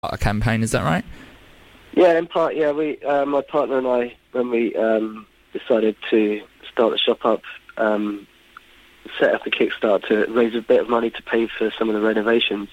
a campaign, is that right? Yeah, in part, yeah. We, my partner and I, when we decided to start the shop up, set up a Kickstart to raise a bit of money to pay for some of the renovations.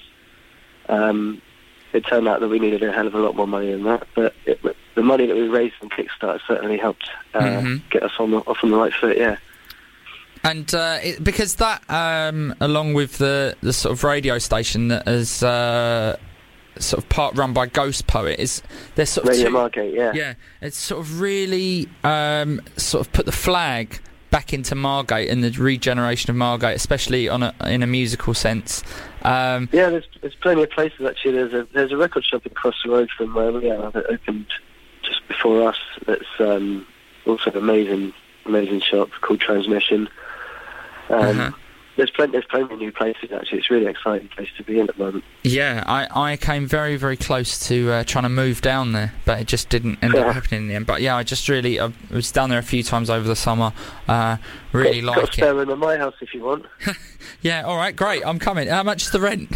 It turned out that we needed a hell of a lot more money than that, but the money that we raised from Kickstart certainly helped get us off on the right foot, yeah. And because that, along with the sort of radio station that is sort of part run by Ghost Poet, there's sort of Radio Margate, yeah. Yeah, it's sort of really sort of put the flag back into Margate and the regeneration of Margate, especially in a musical sense. Yeah, there's plenty of places actually. There's a record shop across the road from where we are that opened just before us. That's also an amazing shop called Transmission. There's plenty of new places actually. It's a really exciting place to be in at the moment. Yeah, I came very, very close to trying to move down there, but it just didn't end up happening in the end. But yeah, I was down there a few times over the summer. Really like it. Got a spare room in my house if you want. Yeah, all right, great. I'm coming. How much is the rent?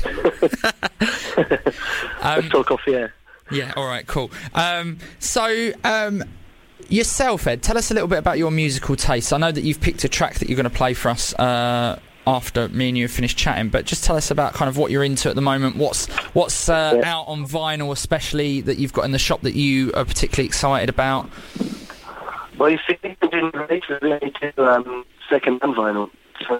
Let's talk off the air. Yeah, all right, cool. Yourself, Ed, tell us a little bit about your musical taste. I know that you've picked a track that you're going to play for us after me and you have finished chatting, but just tell us about kind of what you're into at the moment. What's out on vinyl, especially that you've got in the shop that you are particularly excited about? Well, you see, we only do second-hand vinyl, so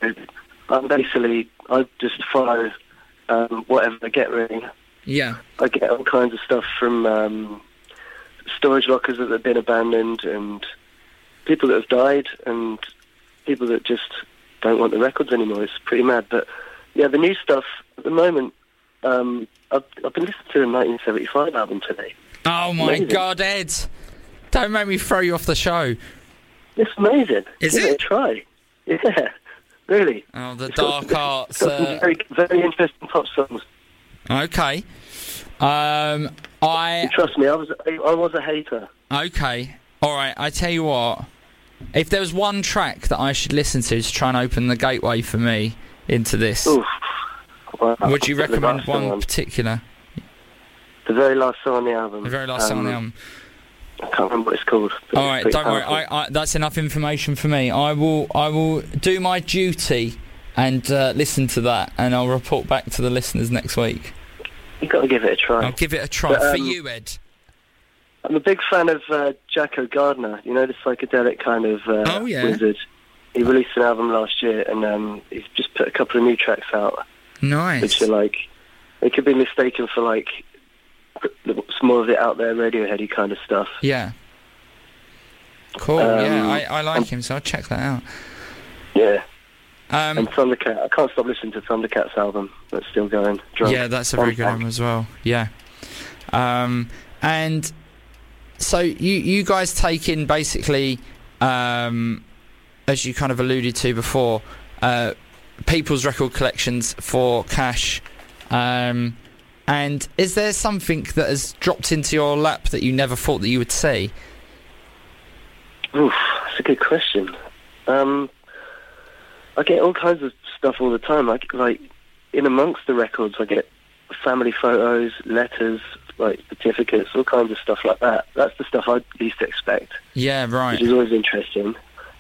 I just follow whatever I get, really. Yeah. I get all kinds of stuff from storage lockers that have been abandoned, and people that have died, and people that just don't want the records anymore. It's pretty mad. But yeah, the new stuff at the moment, I've been listening to the 1975 album today. Oh my God, Ed! Don't make me throw you off the show. It's amazing. Is Give it? it a try. Yeah, really. Oh, the dark arts. Got some very, very interesting pop songs. Okay. Trust me, I was a hater. Okay. All right. I tell you what. If there was one track that I should listen to try and open the gateway for me into this, Oof. Well, would you recommend one particular? The very last song on the album. The very last song on the album. I can't remember what it's called. All right, don't worry. That's enough information for me. I will do my duty and listen to that, and I'll report back to the listeners next week. You've got to give it a try. I'll give it a try for you, Ed. I'm a big fan of Jacko Gardner, you know, the psychedelic kind of wizard. He released an album last year, and he's just put a couple of new tracks out. Nice. Which are like, they could be mistaken for like some more of the out there Radioheady kind of stuff. Yeah. Cool. Yeah, I like him, so I'll check that out. Yeah. And Thundercat, I can't stop listening to Thundercat's album. That's still going. Drunk. Yeah, that's a very good one as well. Yeah. And so you guys take in basically, as you kind of alluded to before, people's record collections for cash. And is there something that has dropped into your lap that you never thought that you would see? Oof, that's a good question. I get all kinds of stuff all the time. Like in amongst the records, I get family photos, letters, like certificates, all kinds of stuff like that. That's the stuff I'd least expect. Yeah, right. Which is always interesting.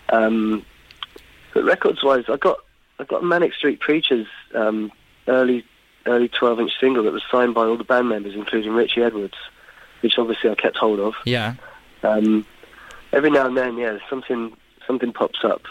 But records-wise, I got Manic Street Preachers early 12-inch single that was signed by all the band members, including Richie Edwards, which obviously I kept hold of. Yeah. Every now and then, yeah, something pops up.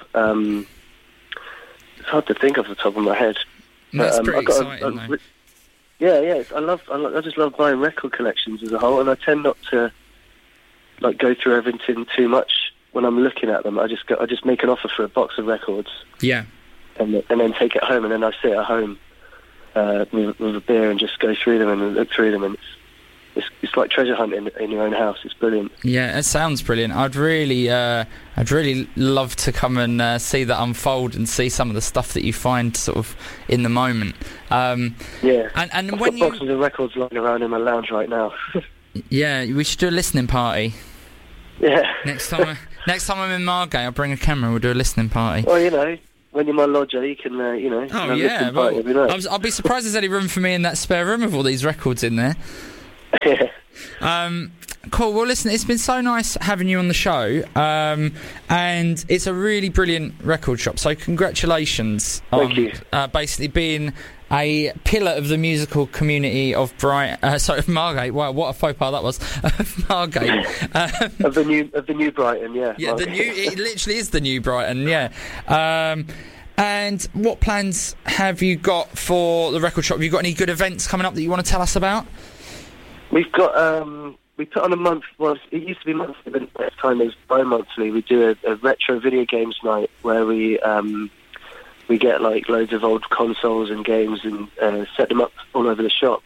It's hard to think off the top of my head. That's pretty exciting, though. Yeah. I just love buying record collections as a whole, and I tend not to like go through everything too much when I'm looking at them. I just make an offer for a box of records. Yeah. And then take it home, and then I sit at home with a beer and just go through them and look through them, and it's like treasure hunting in your own house. It's brilliant. Yeah, it sounds brilliant. I'd really love to come and see that unfold and see some of the stuff that you find sort of in the moment. Yeah. And I've when got boxes of records lying around in my lounge right now. Yeah, we should do a listening party. Yeah. Next time I'm in Margate, I'll bring a camera. We'll do a listening party. Well, you know, when you're my lodger, you can, Oh yeah. Well, I'll be surprised there's any room for me in that spare room with all these records in there. Cool. Well, listen, it's been so nice having you on the show, and it's a really brilliant record shop. So congratulations Thank you. Basically being a pillar of the musical community of of Margate. Wow, what a faux pas that was. Of Margate. of the new Brighton, yeah. Yeah, it literally is the new Brighton, yeah. And what plans have you got for the record shop? Have you got any good events coming up that you want to tell us about? We've got, we put on a month, well, it used to be monthly, but next time is bi-monthly. We do a retro video games night where we get like loads of old consoles and games and set them up all over the shop,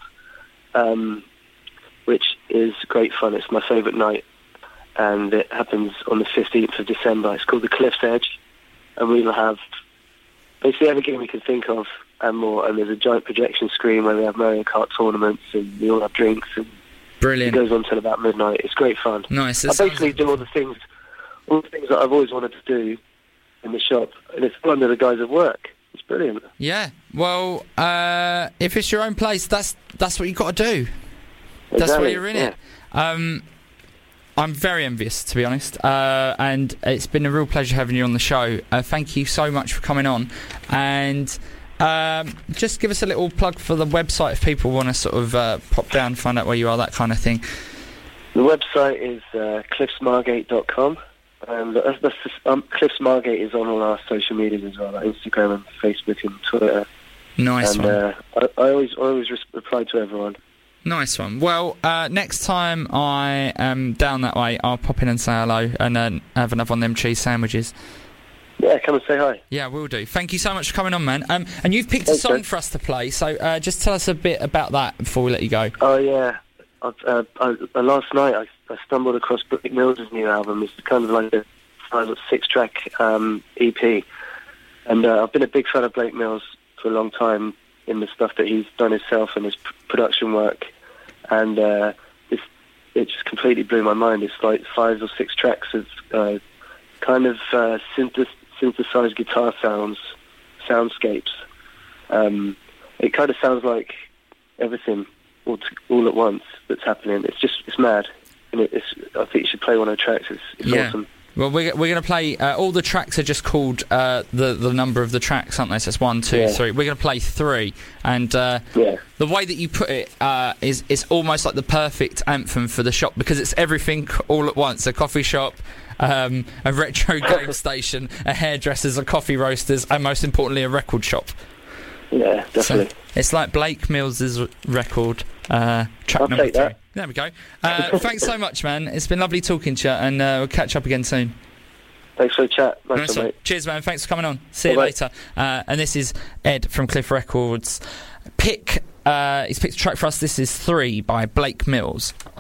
which is great fun. It's my favourite night, and it happens on the 15th of December. It's called the Cliff's Edge, and we will have basically every game we can think of and more, and there's a giant projection screen where we have Mario Kart tournaments, and we all have drinks, and brilliant. It goes on till about midnight. It's great fun. Nice. I basically do all the things that I've always wanted to do in the shop, and it's fun under the guise of work. It's brilliant. Yeah. Well, if it's your own place, that's what you've got to do. Exactly. That's why you're in it. I'm very envious, to be honest, and it's been a real pleasure having you on the show. Thank you so much for coming on, and just give us a little plug for the website if people want to sort of pop down, find out where you are, that kind of thing. The website is cliffsmargate.com. Cliffs Margate is on all our social medias as well, like Instagram and Facebook and Twitter. Nice one. I always reply to everyone. Nice one. Well, next time I am down that way, I'll pop in and say hello and have another one of them cheese sandwiches. Yeah, come and say hi. Yeah, will do. Thank you so much for coming on, man. And you've picked a song for us to play, so just tell us a bit about that before we let you go. Oh, yeah. Last night I stumbled across Blake Mills' new album. It's kind of like a 5 or 6 track EP, and I've been a big fan of Blake Mills for a long time in the stuff that he's done himself and his production work, and it just completely blew my mind. It's like 5 or 6 tracks of kind of synthesized guitar soundscapes. It kind of sounds like everything all at once that's happening. It's mad, and I think you should play one of the tracks. It's awesome. Well, we're going to play. All the tracks are just called the number of the tracks, aren't they? So it's 1, 2, 3. We're going to play 3, and the way that you put it is almost like the perfect anthem for the shop, because it's everything all at once. A coffee shop, a retro game station, a hairdresser's, a coffee roasters, and most importantly, a record shop. Yeah, definitely. So it's like Blake Mills' record, track I'll number take 3. that. There we go. Thanks so much, man. It's been lovely talking to you, and we'll catch up again soon. Thanks for the chat. Nice one. Mate. Cheers, man. Thanks for coming on. See you later. And this is Ed from Cliff Records. He's picked a track for us. This is 3 by Blake Mills.